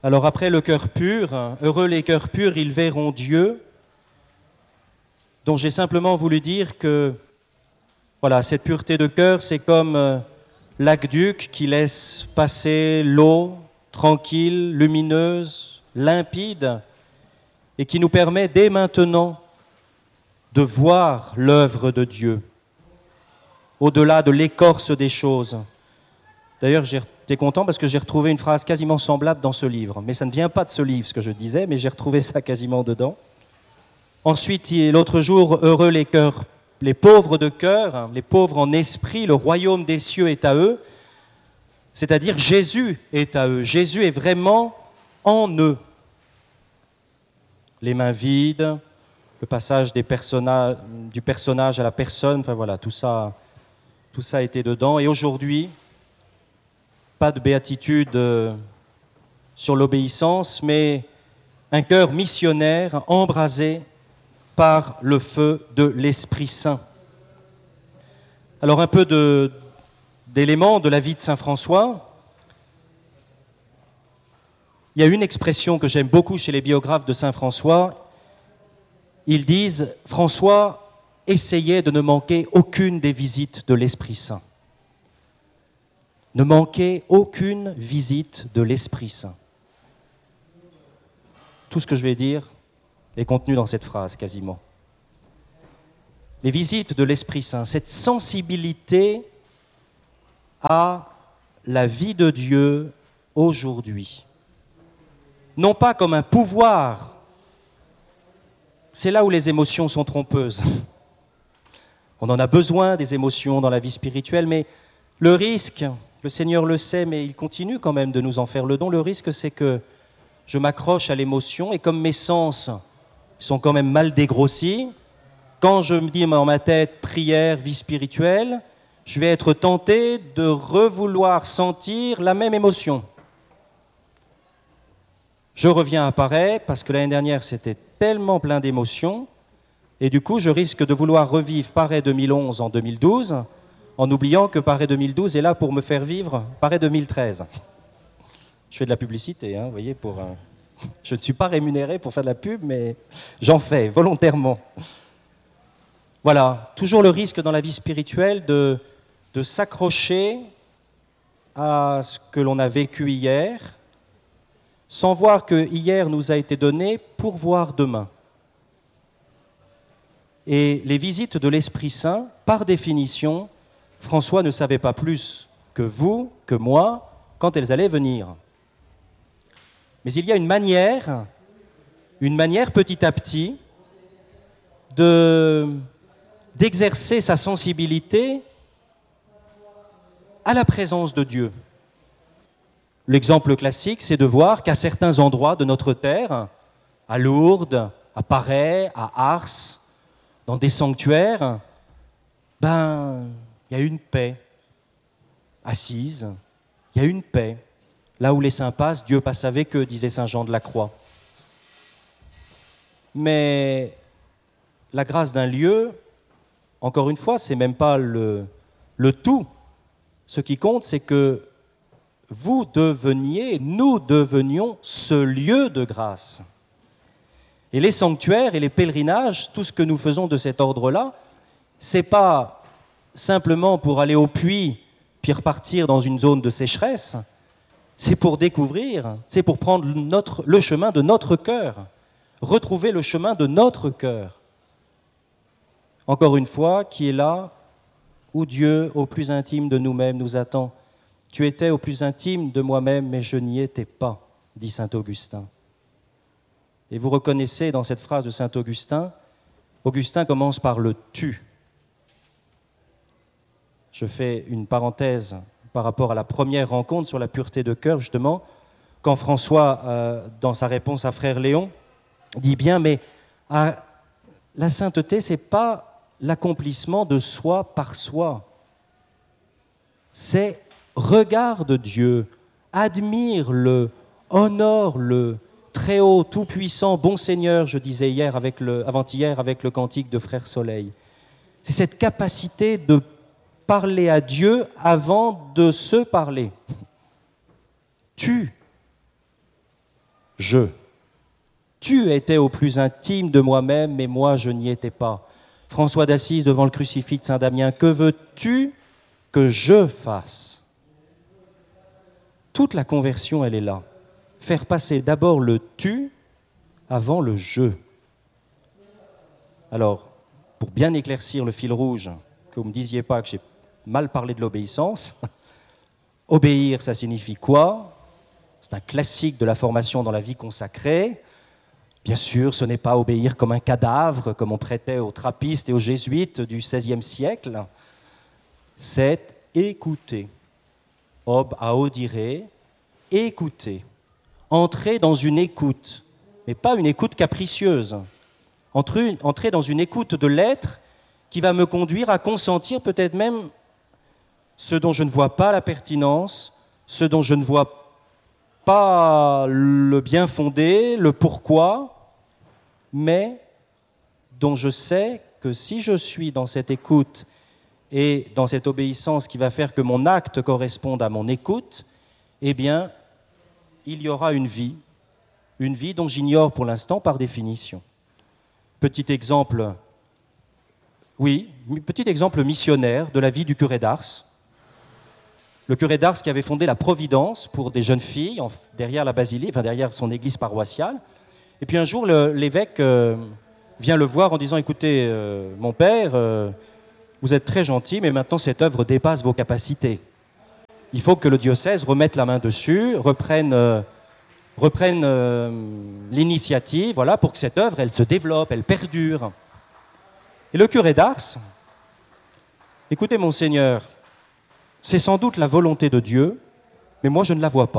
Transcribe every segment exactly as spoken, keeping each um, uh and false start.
Alors après le cœur pur, heureux les cœurs purs, ils verront Dieu, dont j'ai simplement voulu dire que voilà, cette pureté de cœur, c'est comme euh, l'aqueduc qui laisse passer l'eau tranquille, lumineuse, limpide, et qui nous permet dès maintenant de voir l'œuvre de Dieu, au-delà de l'écorce des choses. D'ailleurs, j'étais content parce que j'ai retrouvé une phrase quasiment semblable dans ce livre. Mais ça ne vient pas de ce livre, ce que je disais, mais j'ai retrouvé ça quasiment dedans. Ensuite, l'autre jour, heureux les cœurs, les pauvres de cœur, les pauvres en esprit, le royaume des cieux est à eux. C'est-à-dire Jésus est à eux. Jésus est vraiment en eux. Les mains vides, le passage des personnages, du personnage à la personne, enfin voilà, tout ça, tout ça était dedans. Et aujourd'hui, pas de béatitude sur l'obéissance, mais un cœur missionnaire embrasé par le feu de l'Esprit Saint. Alors un peu de, d'éléments de la vie de Saint François. Il y a une expression que j'aime beaucoup chez les biographes de Saint François. Ils disent « François essayait de ne manquer aucune des visites de l'Esprit Saint ». Ne manquez aucune visite de l'Esprit Saint. Tout ce que je vais dire est contenu dans cette phrase, quasiment. Les visites de l'Esprit Saint, cette sensibilité à la vie de Dieu aujourd'hui. Non pas comme un pouvoir, c'est là où les émotions sont trompeuses. On en a besoin des émotions dans la vie spirituelle, mais le risque... Le Seigneur le sait, mais il continue quand même de nous en faire le don. Le risque, c'est que je m'accroche à l'émotion et comme mes sens sont quand même mal dégrossis, quand je me dis dans ma tête prière, vie spirituelle, je vais être tenté de revouloir sentir la même émotion. Je reviens à Paray parce que l'année dernière, c'était tellement plein d'émotions et du coup, je risque de vouloir revivre Paray deux mille onze en deux mille douze en oubliant que Paray deux mille douze est là pour me faire vivre Paray deux mille treize. Je fais de la publicité, hein, vous voyez, pour, euh, je ne suis pas rémunéré pour faire de la pub, mais j'en fais volontairement. Voilà, toujours le risque dans la vie spirituelle de, de s'accrocher à ce que l'on a vécu hier, sans voir que hier nous a été donné pour voir demain. Et les visites de l'Esprit Saint, par définition, François ne savait pas plus que vous, que moi, quand elles allaient venir. Mais il y a une manière, une manière petit à petit, de, d'exercer sa sensibilité à la présence de Dieu. L'exemple classique, c'est de voir qu'à certains endroits de notre terre, à Lourdes, à Paray, à Ars, dans des sanctuaires, ben... il y a une paix assise, il y a une paix. Là où les saints passent, Dieu passe avec eux, disait saint Jean de la Croix. Mais la grâce d'un lieu, encore une fois, c'est même pas le, le tout. Ce qui compte, c'est que vous deveniez, nous devenions ce lieu de grâce. Et les sanctuaires et les pèlerinages, tout ce que nous faisons de cet ordre-là, c'est pas simplement pour aller au puits puis repartir dans une zone de sécheresse, c'est pour découvrir, c'est pour prendre notre, le chemin de notre cœur, retrouver le chemin de notre cœur. Encore une fois, qui est là où Dieu, au plus intime de nous-mêmes, nous attend. Tu étais au plus intime de moi-même, mais je n'y étais pas, dit saint Augustin. Et vous reconnaissez dans cette phrase de saint Augustin, Augustin commence par le « tu ». Je fais une parenthèse par rapport à la première rencontre sur la pureté de cœur, justement, quand François, euh, dans sa réponse à frère Léon, dit bien, mais à, la sainteté, ce n'est pas l'accomplissement de soi par soi. C'est regarde Dieu, admire-le, honore-le, très haut, tout-puissant, bon Seigneur, je disais hier avec le, avant-hier avec le cantique de Frère Soleil. C'est cette capacité de parler à Dieu avant de se parler. Tu. je. Tu étais au plus intime de moi-même, mais moi je n'y étais pas. François d'Assise devant le crucifix de Saint-Damien, que veux-tu que je fasse? Toute la conversion, elle est là. Faire passer d'abord le tu avant le je. Alors, pour bien éclaircir le fil rouge, que vous ne me disiez pas que j'ai mal parlé de l'obéissance, obéir, ça signifie quoi? C'est un classique de la formation dans la vie consacrée. Bien sûr, ce n'est pas obéir comme un cadavre, comme on prêtait aux trappistes et aux jésuites du seizième siècle. C'est écouter. Ob a audire, écouter. Entrer dans une écoute, mais pas une écoute capricieuse. Entrer, entrer dans une écoute de l'être qui va me conduire à consentir peut-être même ce dont je ne vois pas la pertinence, ce dont je ne vois pas le bien fondé, le pourquoi, mais dont je sais que si je suis dans cette écoute et dans cette obéissance qui va faire que mon acte corresponde à mon écoute, eh bien, il y aura une vie, une vie dont j'ignore pour l'instant par définition. Petit exemple, oui, petit exemple missionnaire de la vie du curé d'Ars. Le curé d'Ars qui avait fondé la Providence pour des jeunes filles en, derrière la basilique, enfin derrière son église paroissiale. Et puis un jour, le, l'évêque euh, vient le voir en disant « Écoutez, euh, mon père, euh, vous êtes très gentil, mais maintenant cette œuvre dépasse vos capacités. Il faut que le diocèse remette la main dessus, reprenne, euh, reprenne euh, l'initiative, voilà, pour que cette œuvre, elle se développe, elle perdure. » Et le curé d'Ars, « Écoutez, monseigneur, c'est sans doute la volonté de Dieu, mais moi je ne la vois pas. »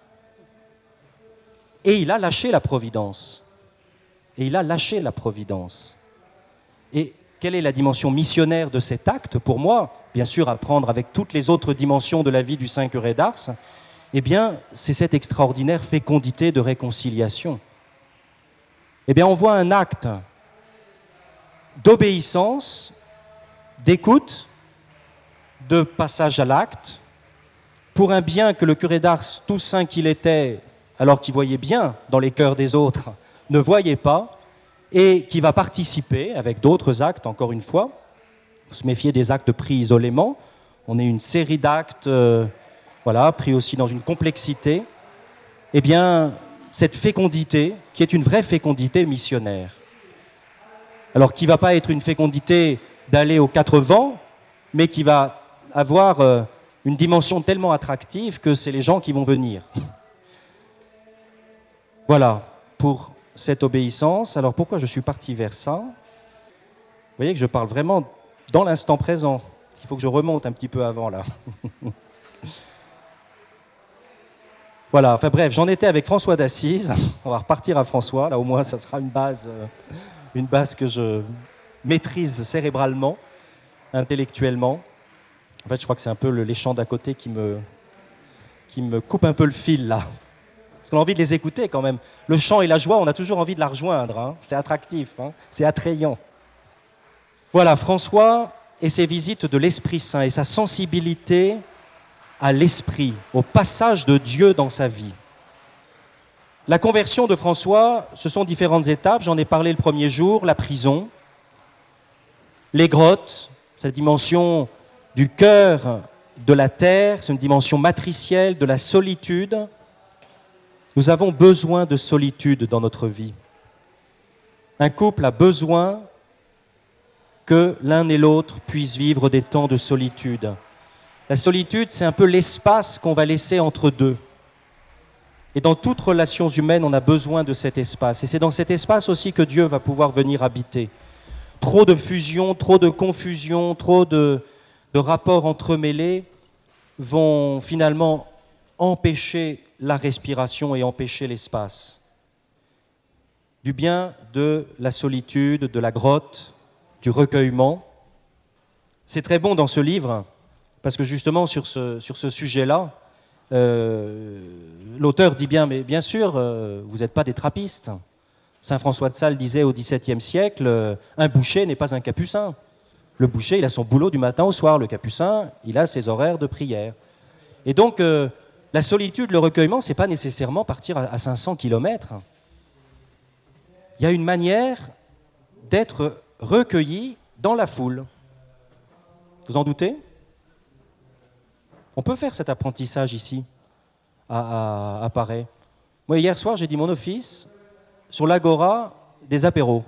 Et il a lâché la providence. Et il a lâché la providence. Et quelle est la dimension missionnaire de cet acte? Pour moi, bien sûr, à prendre avec toutes les autres dimensions de la vie du saint curé d'Ars, eh bien, c'est cette extraordinaire fécondité de réconciliation. Eh bien, on voit un acte d'obéissance, d'écoute, de passage à l'acte, pour un bien que le curé d'Ars, tout saint qu'il était, alors qu'il voyait bien dans les cœurs des autres, ne voyait pas, et qui va participer avec d'autres actes, encore une fois. Il faut se méfier des actes pris isolément. On est une série d'actes, euh, voilà, pris aussi dans une complexité. Eh bien, cette fécondité, qui est une vraie fécondité missionnaire. Alors, qui ne va pas être une fécondité d'aller aux quatre vents, mais qui va avoir euh, une dimension tellement attractive que c'est les gens qui vont venir. Voilà, pour cette obéissance. Alors pourquoi je suis parti vers ça? Vous voyez que je parle vraiment dans l'instant présent. Il faut que je remonte un petit peu avant, là. Voilà, enfin bref, j'en étais avec François d'Assise. On va repartir à François, là au moins ça sera une base, euh, une base que je maîtrise cérébralement, intellectuellement. En fait, je crois que c'est un peu le, les chants d'à côté qui me, qui me coupent un peu le fil, là. Parce qu'on a envie de les écouter quand même. Le chant et la joie, on a toujours envie de la rejoindre. Hein. C'est attractif, hein. C'est attrayant. Voilà, François et ses visites de l'Esprit Saint et sa sensibilité à l'Esprit, au passage de Dieu dans sa vie. La conversion de François, ce sont différentes étapes. J'en ai parlé le premier jour, la prison, les grottes, cette dimension du cœur de la terre, c'est une dimension matricielle de la solitude. Nous avons besoin de solitude dans notre vie. Un couple a besoin que l'un et l'autre puissent vivre des temps de solitude. La solitude, c'est un peu l'espace qu'on va laisser entre deux. Et dans toutes relations humaines, on a besoin de cet espace. Et c'est dans cet espace aussi que Dieu va pouvoir venir habiter. Trop de fusion, trop de confusion, trop de, de rapports entremêlés vont finalement empêcher la respiration et empêcher l'espace. Du bien de la solitude, de la grotte, du recueillement. C'est très bon dans ce livre, parce que justement sur ce, sur ce sujet-là, euh, l'auteur dit bien, mais bien sûr, euh, vous n'êtes pas des trappistes. Saint François de Sales disait au dix-septième siècle, euh, un boucher n'est pas un capucin. Le boucher, il a son boulot du matin au soir. Le capucin, il a ses horaires de prière. Et donc, euh, La solitude, le recueillement, ce n'est pas nécessairement partir à cinq cents kilomètres. Il y a une manière d'être recueilli dans la foule. Vous en doutez? On peut faire cet apprentissage ici, à, à, à Paray. Moi, hier soir, j'ai dit mon office sur l'agora des apéros.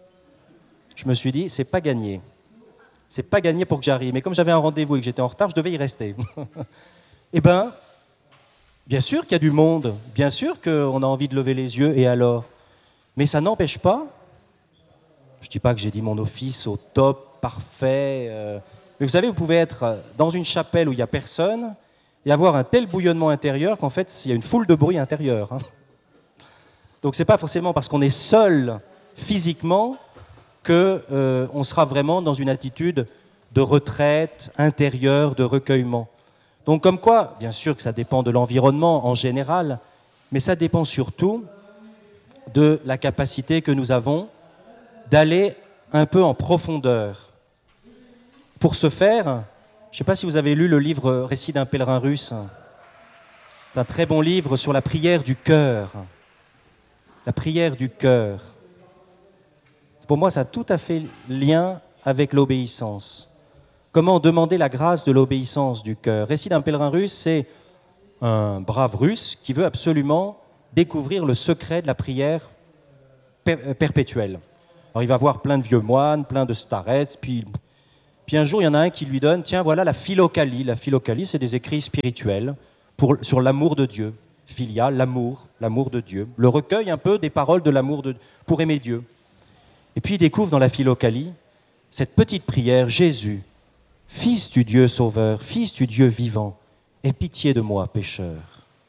Je me suis dit, c'est pas gagné. C'est pas gagné pour que j'arrive. Mais comme j'avais un rendez-vous et que j'étais en retard, je devais y rester. Eh bien, bien sûr qu'il y a du monde, bien sûr qu'on a envie de lever les yeux, et alors? Mais ça n'empêche pas, je ne dis pas que j'ai dit mon office au top, parfait, euh, mais vous savez, vous pouvez être dans une chapelle où il n'y a personne et avoir un tel bouillonnement intérieur qu'en fait, il y a une foule de bruit intérieur. Hein. Donc ce n'est pas forcément parce qu'on est seul physiquement qu'on euh, sera vraiment dans une attitude de retraite intérieure, de recueillement. Donc comme quoi, bien sûr que ça dépend de l'environnement en général, mais ça dépend surtout de la capacité que nous avons d'aller un peu en profondeur. Pour ce faire, je ne sais pas si vous avez lu le livre « Récit d'un pèlerin russe ». C'est un très bon livre sur la prière du cœur. La prière du cœur. Pour moi, ça a tout à fait lien avec l'obéissance. Comment demander la grâce de l'obéissance du cœur. Récit d'un pèlerin russe, c'est un brave russe qui veut absolument découvrir le secret de la prière per- perpétuelle. Alors il va voir plein de vieux moines, plein de starets, puis, puis un jour il y en a un qui lui donne, tiens voilà la philokalie. La philokalie, c'est des écrits spirituels pour, sur l'amour de Dieu. Philia, l'amour, l'amour de Dieu. Le recueil un peu des paroles de l'amour de, pour aimer Dieu. Et puis il découvre dans la philokalie cette petite prière, Jésus, Fils du Dieu sauveur, Fils du Dieu vivant, aie pitié de moi, pécheur.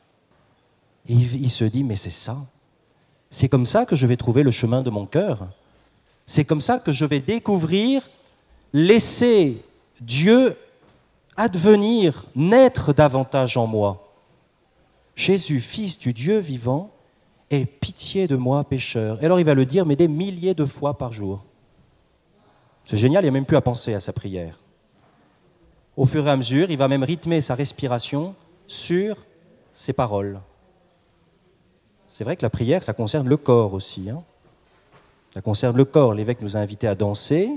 Et il, il se dit, mais c'est ça. C'est comme ça que je vais trouver le chemin de mon cœur. C'est comme ça que je vais découvrir, laisser Dieu advenir, naître davantage en moi. Jésus, Fils du Dieu vivant, aie pitié de moi, pécheur. Et alors il va le dire, mais des milliers de fois par jour. C'est génial, il n'y a même plus à penser à sa prière. Au fur et à mesure, il va même rythmer sa respiration sur ses paroles. C'est vrai que la prière, ça concerne le corps aussi. Hein. Ça concerne le corps. L'évêque nous a invités à danser.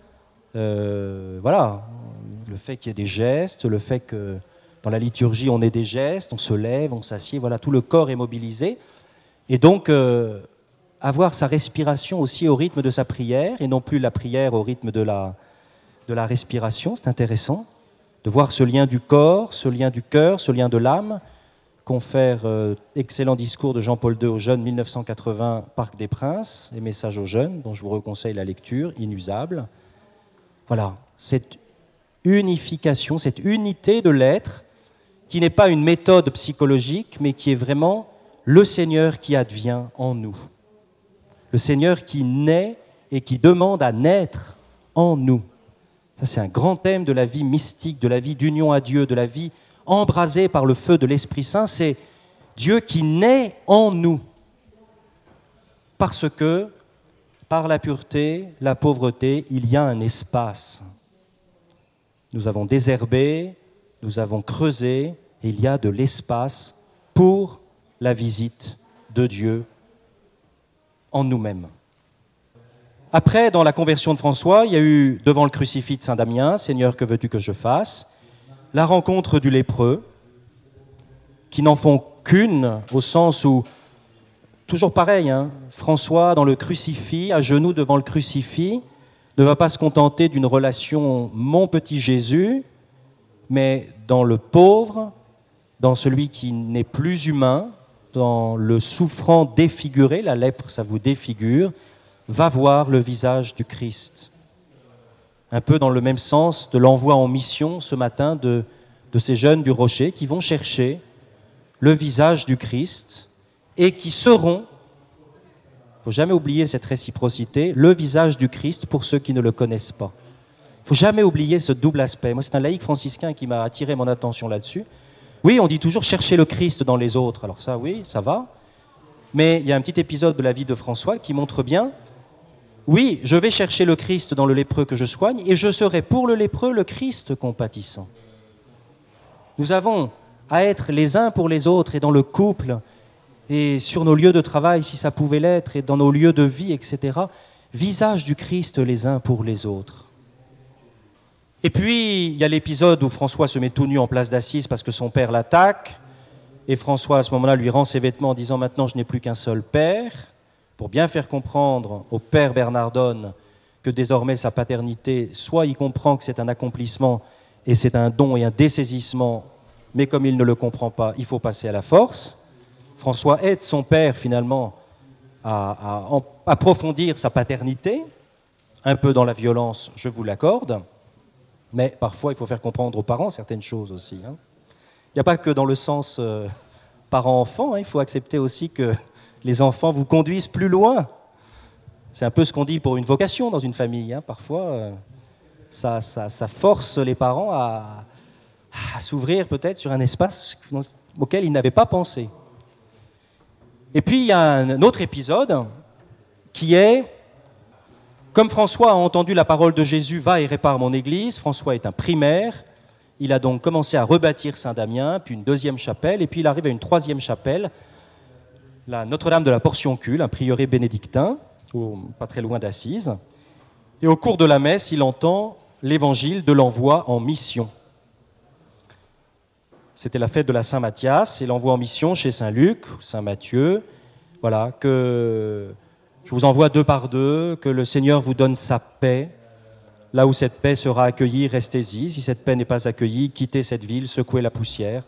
Euh, voilà, le fait qu'il y ait des gestes, le fait que dans la liturgie, on ait des gestes, on se lève, on s'assied, voilà, tout le corps est mobilisé. Et donc, euh, avoir sa respiration aussi au rythme de sa prière, et non plus la prière au rythme de la, de la respiration, c'est intéressant de voir ce lien du corps, ce lien du cœur, ce lien de l'âme. Confère euh, excellent discours de Jean-Paul deux aux jeunes, mille neuf cent quatre-vingts, Parc des Princes, et messages aux jeunes, dont je vous reconseille la lecture, inusable. Voilà, cette unification, cette unité de l'être, qui n'est pas une méthode psychologique, mais qui est vraiment le Seigneur qui advient en nous. Le Seigneur qui naît et qui demande à naître en nous. Ça, c'est un grand thème de la vie mystique, de la vie d'union à Dieu, de la vie embrasée par le feu de l'Esprit Saint. C'est Dieu qui naît en nous. Parce que, par la pureté, la pauvreté, il y a un espace. Nous avons désherbé, nous avons creusé, et il y a de l'espace pour la visite de Dieu en nous-mêmes. Après, dans la conversion de François, il y a eu, devant le crucifix de Saint-Damien, « Seigneur, que veux-tu que je fasse ?» La rencontre du lépreux, qui n'en font qu'une, au sens où, toujours pareil, hein, François, dans le crucifix, à genoux devant le crucifix, ne va pas se contenter d'une relation « mon petit Jésus », mais dans le pauvre, dans celui qui n'est plus humain, dans le souffrant défiguré, la lèpre, ça vous défigure, va voir le visage du Christ. Un peu dans le même sens de l'envoi en mission ce matin de, de ces jeunes du Rocher qui vont chercher le visage du Christ et qui seront, il ne faut jamais oublier cette réciprocité, le visage du Christ pour ceux qui ne le connaissent pas. Il ne faut jamais oublier ce double aspect. Moi, c'est un laïc franciscain qui m'a attiré mon attention là-dessus. Oui, on dit toujours chercher le Christ dans les autres. Alors ça, oui, ça va. Mais il y a un petit épisode de la vie de François qui montre bien, oui, je vais chercher le Christ dans le lépreux que je soigne et je serai pour le lépreux le Christ compatissant. Nous avons à être les uns pour les autres et dans le couple et sur nos lieux de travail si ça pouvait l'être et dans nos lieux de vie, et cetera. Visage du Christ les uns pour les autres. Et puis, il y a l'épisode où François se met tout nu en place d'Assise parce que son père l'attaque. Et François, à ce moment-là, lui rend ses vêtements en disant « Maintenant, je n'ai plus qu'un seul père », pour bien faire comprendre au père Bernardone que désormais sa paternité, soit il comprend que c'est un accomplissement et c'est un don et un dessaisissement, mais comme il ne le comprend pas, il faut passer à la force. François aide son père, finalement, à, à en, approfondir sa paternité, un peu dans la violence, je vous l'accorde, mais parfois il faut faire comprendre aux parents certaines choses aussi. Hein. Il n'y a pas que dans le sens euh, parent-enfant, hein, il faut accepter aussi que les enfants vous conduisent plus loin. C'est un peu ce qu'on dit pour une vocation dans une famille. Hein. Parfois, euh, ça, ça, ça force les parents à, à s'ouvrir peut-être sur un espace auquel ils n'avaient pas pensé. Et puis, il y a un autre épisode qui est, comme François a entendu la parole de Jésus, « Va et répare mon église », François est un primaire, il a donc commencé à rebâtir Saint-Damien, puis une deuxième chapelle, et puis il arrive à une troisième chapelle, la Notre-Dame de la Portioncule, un prieuré bénédictin, pas très loin d'Assise. Et au cours de la messe, il entend l'évangile de l'envoi en mission. C'était la fête de la Saint-Mathias, et l'envoi en mission chez Saint-Luc, Saint-Matthieu. Voilà, que je vous envoie deux par deux, que le Seigneur vous donne sa paix. Là où cette paix sera accueillie, restez-y. Si cette paix n'est pas accueillie, quittez cette ville, secouez la poussière.